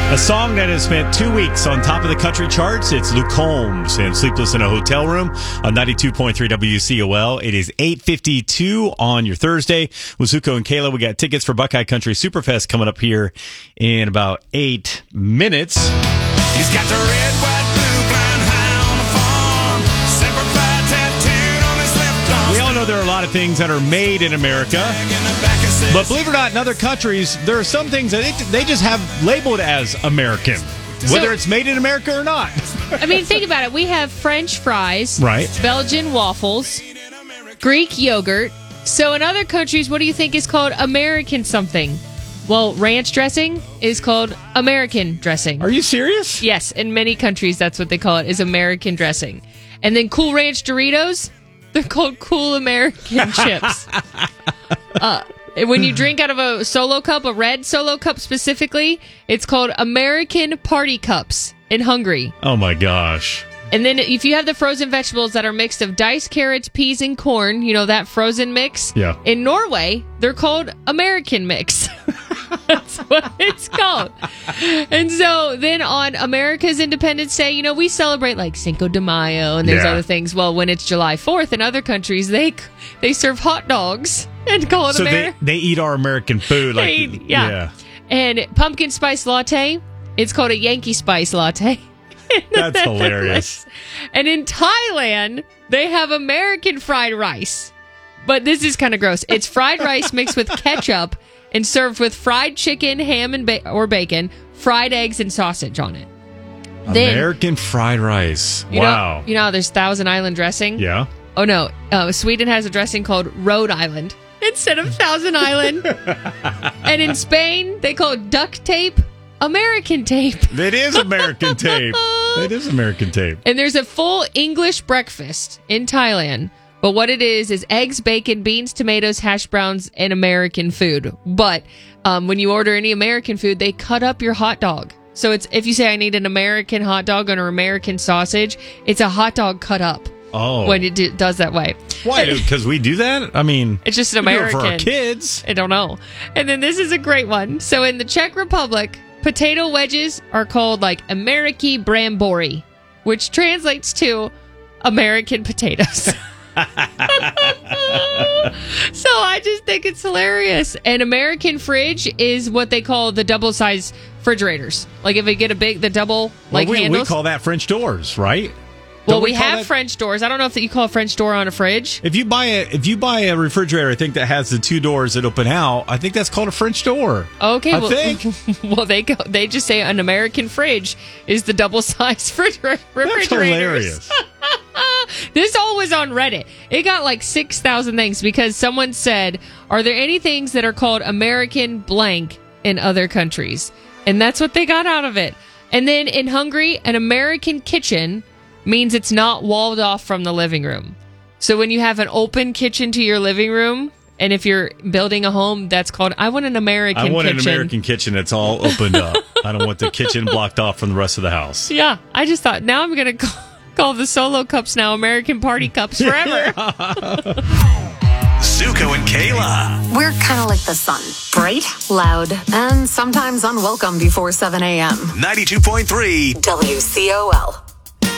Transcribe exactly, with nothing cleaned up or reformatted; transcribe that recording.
A song that has spent two weeks on top of the country charts. It's Luke Combs and Sleepless in a Hotel Room on ninety-two point three W C O L. It is eight fifty-two on your Thursday. With Zuko and Kayla, we got tickets for Buckeye Country Superfest coming up here in about eight minutes. He's got the red, white, blue, blind high on the farm. Semper Fi tattooed on his left arm. We all know there are a lot of things that are made in America. But believe it or not, in other countries, there are some things that they, they just have labeled as American, whether So- it's made in America or not. I mean, think about it. We have French fries, Right. Belgian waffles, Greek yogurt. So in other countries, what do you think is called American something? Well, ranch dressing is called American dressing. Are you serious? Yes, in many countries, that's what they call it, is American dressing. And then Cool Ranch Doritos, they're called Cool American chips. Uh, when you drink out of a solo cup, a red solo cup specifically, it's called American Party Cups in Hungary. Oh, my gosh. And then if you have the frozen vegetables that are mixed of diced carrots, peas, and corn, you know, that frozen mix. Yeah. In Norway, they're called American mix. That's what it's called. And so then on America's Independence Day, you know, we celebrate like Cinco de Mayo and there's Yeah. other things. Well, when it's July fourth in other countries, they they serve hot dogs and call it So they, American. they eat our American food. Like, They- yeah. And pumpkin spice latte, it's called a Yankee Spice latte. That's hilarious. And in Thailand, they have American fried rice. But this is kind of gross. It's fried rice mixed with ketchup and served with fried chicken, ham, and ba- or bacon, fried eggs, and sausage on it. Then- American fried rice. You Wow. Know, you know how there's Thousand Island dressing? Yeah. Oh, no. Uh, Sweden has a dressing called Rhode Island instead of Thousand Island. And in Spain, they call it duct tape American tape. It is American tape. It is American tape. And there's a full English breakfast in Thailand. But what it is, is eggs, bacon, beans, tomatoes, hash browns, and American food. But um, when you order any American food, they cut up your hot dog. So it's if you say, I need an American hot dog and an American sausage, it's a hot dog cut up Oh. when it do, does that way. Why? Because we do that? I mean, It's just an we do it American. for our kids. I don't know. And then this is a great one. So in the Czech Republic, potato wedges are called like Ameriki Brambori, which translates to American potatoes. So I just think it's hilarious. An American fridge is what they call the double size refrigerators. Like if we get a big, the double like well, we, handles. we call that French doors, right? well, Don't we, call have that- French doors. I don't know if that you call a French door on a fridge. If you buy a if you buy a refrigerator, I think that has the two doors that open out. I think that's called a French door. Okay, I well, think. well they go. They just say an American fridge is the double size refrigerator. That's hilarious. This all was on Reddit. It got like six thousand things because someone said, "Are there any things that are called American blank in other countries?" And that's what they got out of it. And then in Hungary, an American kitchen means it's not walled off from the living room. So when you have an open kitchen to your living room, and if you're building a home, that's called, I want an American I want kitchen. an American kitchen that's all opened up. I don't want the kitchen blocked off from the rest of the house. Yeah, I just thought, now I'm going to call, call the solo cups now American party cups forever. Zuko and Kayla. We're kind of like the sun. Bright, loud, and sometimes unwelcome before seven a.m. ninety-two point three W C O L.